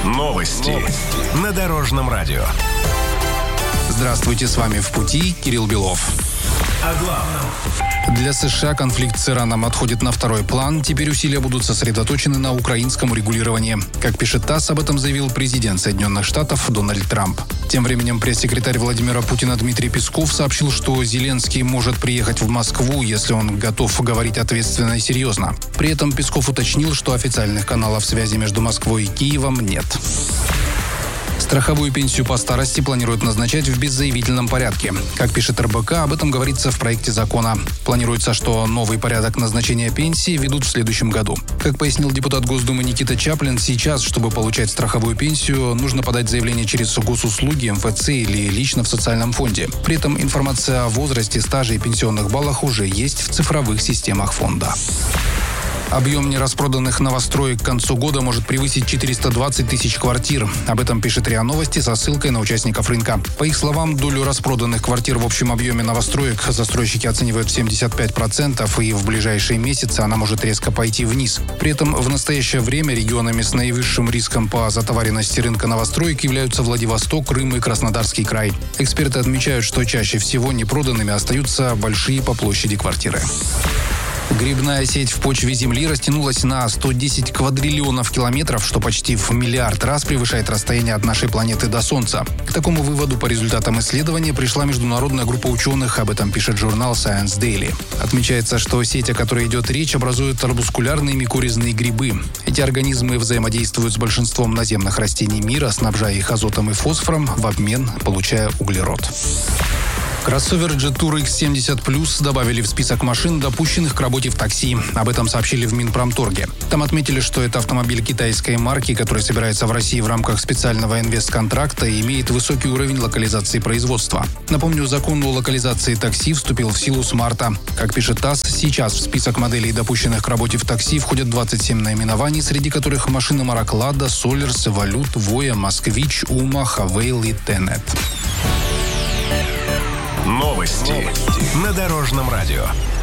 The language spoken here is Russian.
Новости на Дорожном радио. Здравствуйте, с вами «В пути» Кирилл Белов. О главном. Для США конфликт с Ираном отходит на второй план. Теперь усилия будут сосредоточены на украинском урегулировании. Как пишет ТАСС, об этом заявил президент Соединенных Штатов Дональд Трамп. Тем временем пресс-секретарь Владимира Путина Дмитрий Песков сообщил, что Зеленский может приехать в Москву, если он готов говорить ответственно и серьезно. При этом Песков уточнил, что официальных каналов связи между Москвой и Киевом нет. Страховую пенсию по старости планируют назначать в беззаявительном порядке. Как пишет РБК, об этом говорится в проекте закона. Планируется, что новый порядок назначения пенсии ведут в следующем году. Как пояснил депутат Госдумы Никита Чаплин, сейчас, чтобы получать страховую пенсию, нужно подать заявление через госуслуги, МФЦ или лично в социальном фонде. При этом информация о возрасте, стаже и пенсионных баллах уже есть в цифровых системах фонда. Объем нераспроданных новостроек к концу года может превысить 420 тысяч квартир. Об этом пишет РИА Новости со ссылкой на участников рынка. По их словам, долю распроданных квартир в общем объеме новостроек застройщики оценивают в 75%, и в ближайшие месяцы она может резко пойти вниз. При этом в настоящее время регионами с наивысшим риском по затоваренности рынка новостроек являются Владивосток, Крым и Краснодарский край. Эксперты отмечают, что чаще всего непроданными остаются большие по площади квартиры. Грибная сеть в почве Земли растянулась на 110 квадриллионов километров, что почти в миллиард раз превышает расстояние от нашей планеты до Солнца. К такому выводу по результатам исследования пришла международная группа ученых, об этом пишет журнал Science Daily. Отмечается, что сеть, о которой идет речь, образует арбускулярные микоризные грибы. Эти организмы взаимодействуют с большинством наземных растений мира, снабжая их азотом и фосфором, в обмен получая углерод. Кроссовер Jetour X70 Plus добавили в список машин, допущенных к работе в такси. Об этом сообщили в Минпромторге. Там отметили, что это автомобиль китайской марки, который собирается в России в рамках специального инвестконтракта и имеет высокий уровень локализации производства. Напомню, закон о локализации такси вступил в силу с марта. Как пишет ТАСС, сейчас в список моделей, допущенных к работе в такси, входят 27 наименований, среди которых машины марок Lada, Солярс, Эволют, Воя, Москвич, Ума, Хавейл и Тенет. Новости на Дорожном радио.